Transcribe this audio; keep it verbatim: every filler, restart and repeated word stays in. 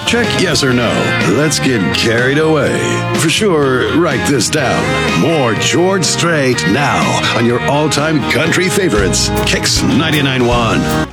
Check yes or no. Let's get carried away. For sure, write this down. More George Strait now on your all-time country favorites. Kicks ninety-nine point one.